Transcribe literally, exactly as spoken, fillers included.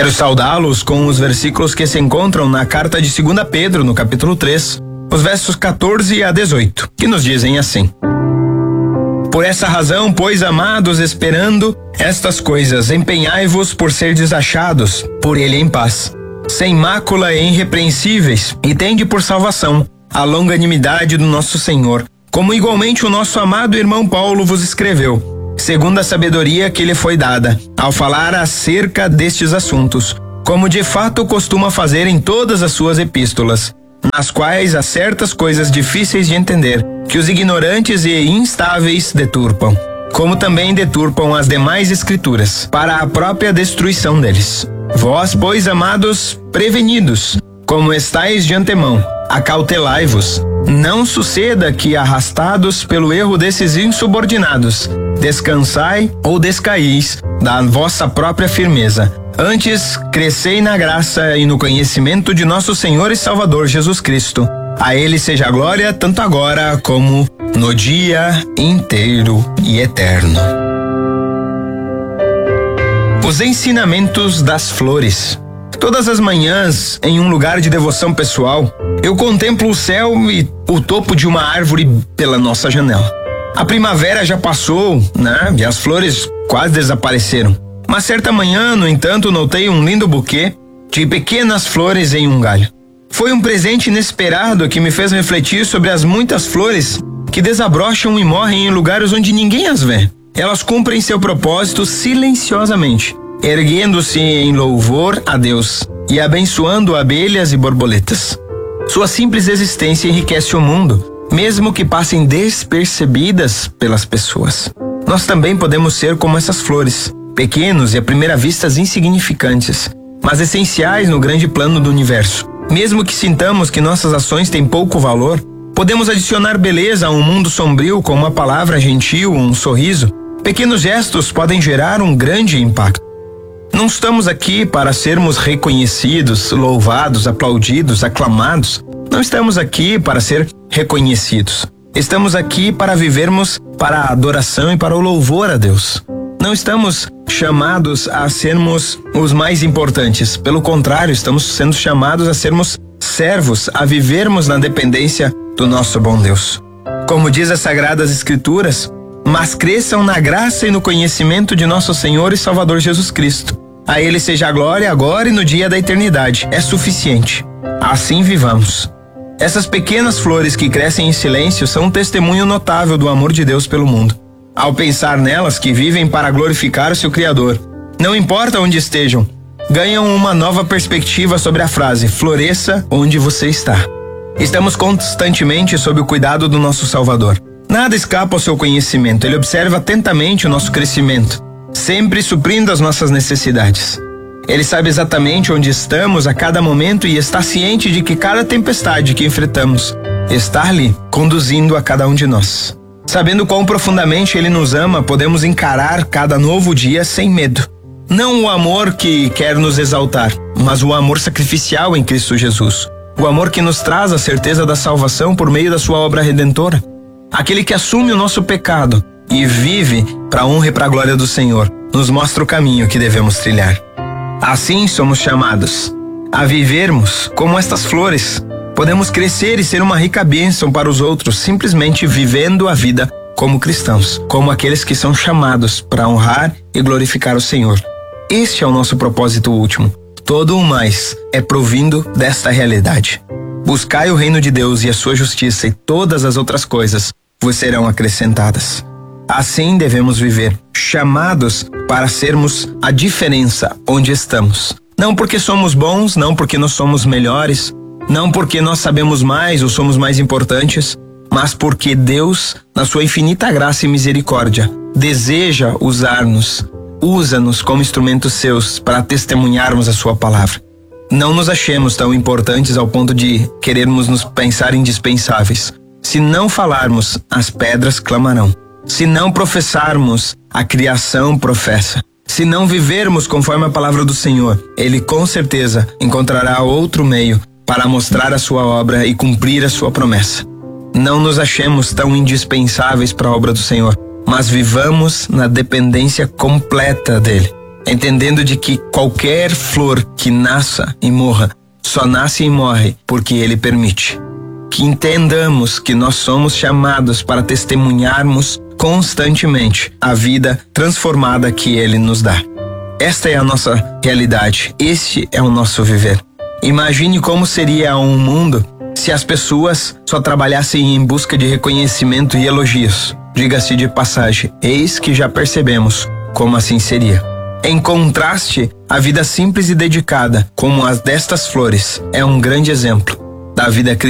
Quero saudá-los com os versículos que se encontram na carta de Segunda Pedro, no capítulo três, os versos quatorze a dezoito, que nos dizem assim: Por essa razão, pois, amados, esperando estas coisas, empenhai-vos por ser desachados por ele em paz, sem mácula e irrepreensíveis, e tende por salvação a longanimidade do nosso Senhor, como igualmente o nosso amado irmão Paulo vos escreveu, segundo a sabedoria que lhe foi dada, ao falar acerca destes assuntos, como de fato costuma fazer em todas as suas epístolas, nas quais há certas coisas difíceis de entender, que os ignorantes e instáveis deturpam, como também deturpam as demais escrituras, para a própria destruição deles. Vós, pois, amados, prevenidos, como estáis de antemão, acautelai-vos. Não suceda que, arrastados pelo erro desses insubordinados, descansai ou descaís da vossa própria firmeza. Antes, crescei na graça e no conhecimento de nosso Senhor e Salvador Jesus Cristo. A Ele seja a glória, tanto agora como no dia inteiro e eterno. Os ensinamentos das flores. Todas as manhãs, em um lugar de devoção pessoal, eu contemplo o céu e o topo de uma árvore pela nossa janela. A primavera já passou, né? E as flores quase desapareceram. Mas certa manhã, no entanto, notei um lindo buquê de pequenas flores em um galho. Foi um presente inesperado que me fez refletir sobre as muitas flores que desabrocham e morrem em lugares onde ninguém as vê. Elas cumprem seu propósito silenciosamente, erguendo-se em louvor a Deus e abençoando abelhas e borboletas. Sua simples existência enriquece o mundo, mesmo que passem despercebidas pelas pessoas. Nós também podemos ser como essas flores, pequenos e à primeira vista insignificantes, mas essenciais no grande plano do universo. Mesmo que sintamos que nossas ações têm pouco valor, podemos adicionar beleza a um mundo sombrio com uma palavra gentil, um sorriso. Pequenos gestos podem gerar um grande impacto. Não estamos aqui para sermos reconhecidos, louvados, aplaudidos, aclamados. Não estamos aqui para ser reconhecidos. Estamos aqui para vivermos para a adoração e para o louvor a Deus. Não estamos chamados a sermos os mais importantes. Pelo contrário, estamos sendo chamados a sermos servos, a vivermos na dependência do nosso bom Deus. Como diz as Sagradas Escrituras, mas cresçam na graça e no conhecimento de nosso Senhor e Salvador Jesus Cristo. A Ele seja a glória agora e no dia da eternidade. É suficiente. Assim vivamos. Essas pequenas flores que crescem em silêncio são um testemunho notável do amor de Deus pelo mundo. Ao pensar nelas, que vivem para glorificar o seu Criador, não importa onde estejam, ganham uma nova perspectiva sobre a frase: floresça onde você está. Estamos constantemente sob o cuidado do nosso Salvador. Nada escapa ao seu conhecimento. Ele observa atentamente o nosso crescimento, sempre suprindo as nossas necessidades. Ele sabe exatamente onde estamos a cada momento e está ciente de que cada tempestade que enfrentamos está ali, conduzindo a cada um de nós. Sabendo quão profundamente Ele nos ama, podemos encarar cada novo dia sem medo. Não o amor que quer nos exaltar, mas o amor sacrificial em Cristo Jesus. O amor que nos traz a certeza da salvação por meio da sua obra redentora. Aquele que assume o nosso pecado e vive para a honra e para a glória do Senhor, nos mostra o caminho que devemos trilhar. Assim somos chamados a vivermos como estas flores. Podemos crescer e ser uma rica bênção para os outros, simplesmente vivendo a vida como cristãos, como aqueles que são chamados para honrar e glorificar o Senhor. Este é o nosso propósito último. Todo o mais é provindo desta realidade. Buscai o reino de Deus e a sua justiça, e todas as outras coisas vos serão acrescentadas. Assim devemos viver, chamados para sermos a diferença onde estamos. Não porque somos bons, não porque nós somos melhores, não porque nós sabemos mais ou somos mais importantes, mas porque Deus, na sua infinita graça e misericórdia, deseja usar-nos, usa-nos como instrumentos seus para testemunharmos a sua palavra. Não nos achemos tão importantes ao ponto de querermos nos pensar indispensáveis. Se não falarmos, as pedras clamarão. Se não professarmos, a criação professa. Se não vivermos conforme a palavra do Senhor, Ele com certeza encontrará outro meio para mostrar a sua obra e cumprir a sua promessa. Não nos achemos tão indispensáveis para a obra do Senhor, mas vivamos na dependência completa dEle. entendendo de que qualquer flor que nasça e morra, só nasce e morre porque Ele permite. Que entendamos que nós somos chamados para testemunharmos constantemente a vida transformada que Ele nos dá. Esta é a nossa realidade, este é o nosso viver. Imagine como seria um mundo se as pessoas só trabalhassem em busca de reconhecimento e elogios. Diga-se de passagem, eis que já percebemos como assim seria. Em contraste, a vida simples e dedicada, como as destas flores, é um grande exemplo da vida cristã.